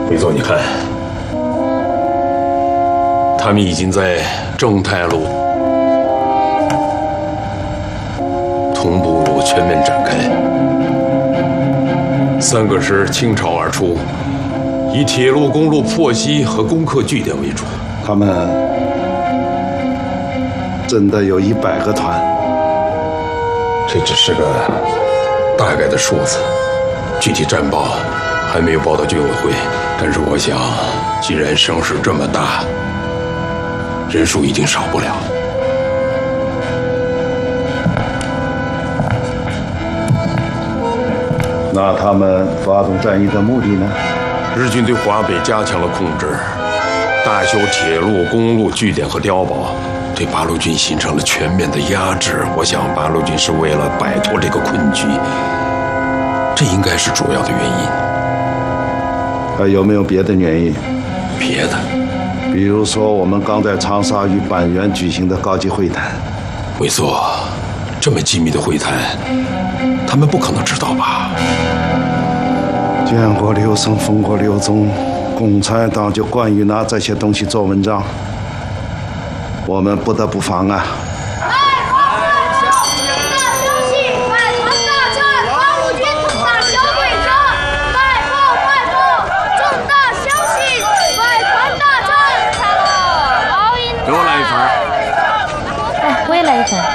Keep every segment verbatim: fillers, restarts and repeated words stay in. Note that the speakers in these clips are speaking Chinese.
魏总，你看，他们已经在正太路、同步路全面展开，三个师倾巢而出，以铁路、公路破袭和攻克据点为主。 他们真的有一百个团？ 这只是个大概的数字，具体战报还没有报到军委会。但是我想，既然声势这么大，人数一定少不了。 那他们发动战役的目的呢？ 日军对华北加强了控制，大修铁路、公路据点和碉堡，对八路军形成了全面的压制。我想八路军是为了摆脱这个困局，这应该是主要的原因。 还有没有别的原因？ 别的， 比如说我们刚在长沙与板垣举行的高级会谈。 魏座，这么机密的会谈，他们不可能知道吧？ 见过刘生，封过刘宗，共产党就惯于拿这些东西做文章，我们不得不防啊！ 给我来一份。 来，我也来一份。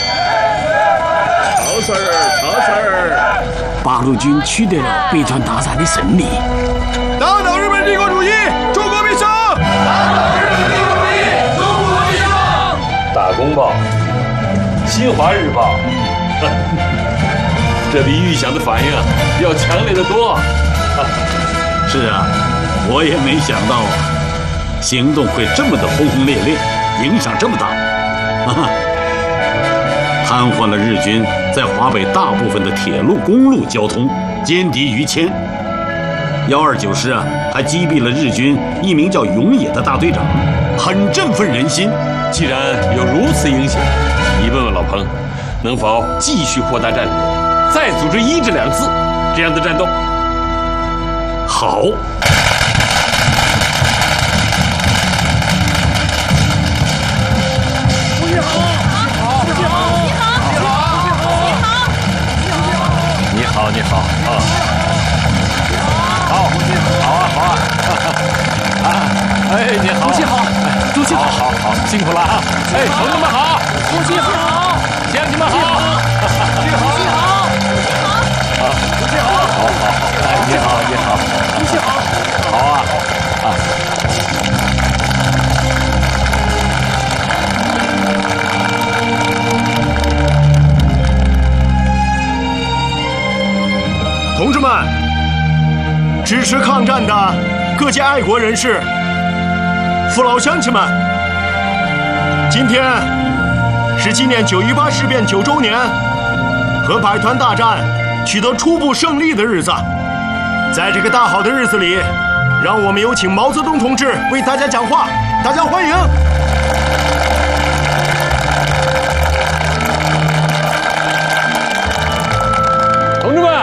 曹 Sir， 曹 Sir， 八路军取得了北川大战的胜利。 打倒日本帝国主义，中国必胜！打倒日本帝国主义，中国必胜！ 大公报，新华日报， 这比预想的反应要强烈的多。 是啊，我也没想到啊。行动会这么的轰轰烈烈，影响这么大，啊！瘫痪了日军在华北大部分的铁路、公路交通，歼敌于千。幺二九师啊，还击毙了日军一名叫永野的大队长，很振奋人心。 既然有如此影响，你问问老彭，能否继续扩大战力，再组织一至两次这样的战斗？ 好。 好，你好啊！好，好啊，好啊！啊，哎，你好， 主席好，主席好， 好好辛苦了啊！哎，同志们好， 主席好， 乡亲们好， 主席好，主席好， 啊，主席好，好好好，哎，你好，你好， 主席好， 好啊啊！ 同志们，支持抗战的各界爱国人士、父老乡亲们，今天是纪念九一八事变九周年和百团大战取得初步胜利的日子。在这个大好的日子里，让我们有请毛泽东同志为大家讲话，大家欢迎。 同志们。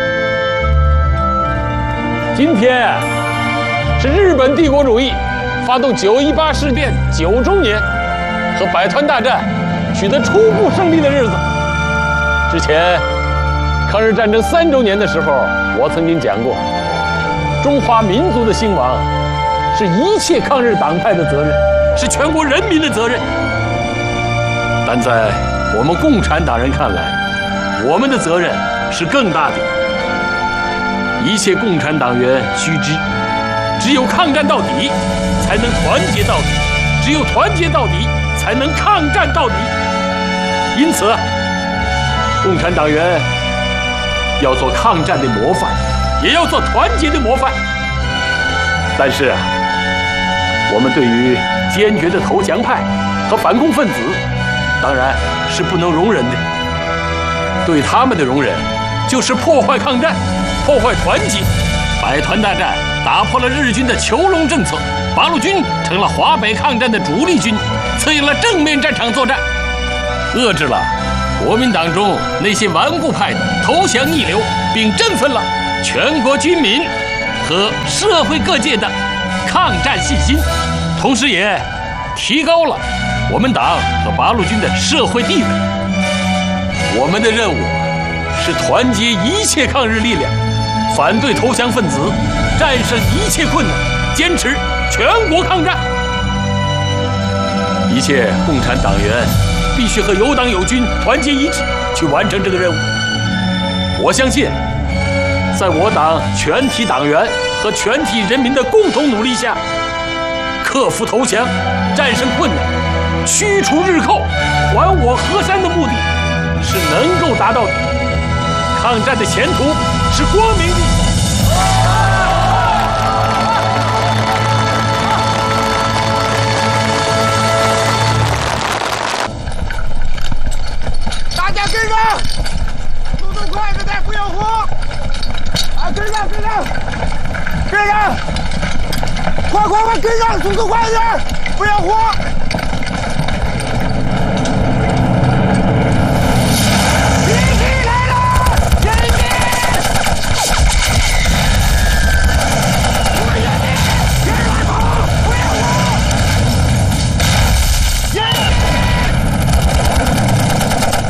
今天是日本帝国主义发动九一八事变九周年和百团大战取得初步胜利的日子。之前抗日战争三周年的时候，我曾经讲过，中华民族的兴亡是一切抗日党派的责任，是全国人民的责任。但在我们共产党人看来，我们的责任是更大的。一切共产党员须知，只有抗战到底，才能团结到底；只有团结到底，才能抗战到底。因此，共产党员要做抗战的模范，也要做团结的模范。但是，我们对于坚决的投降派和反共分子，当然是不能容忍的。对他们的容忍，就是破坏抗战。破坏团结，百团大战打破了日军的囚笼政策，八路军成了华北抗战的主力军，策应了正面战场作战，遏制了国民党中那些顽固派的投降逆流，并振奋了全国军民和社会各界的抗战信心，同时也提高了我们党和八路军的社会地位。我们的任务是团结一切抗日力量，反对投降分子，战胜一切困难，坚持全国抗战。一切共产党员必须和有党有军团结一致，去完成这个任务。我相信，在我党全体党员和全体人民的共同努力下，克服投降，战胜困难，驱除日寇，还我河山的目的是能够达到的。抗战的前途是光明的。 大家跟上，速度快着点，不要慌！啊，跟上，跟上，跟上！快快快跟上，速度快点，不要慌！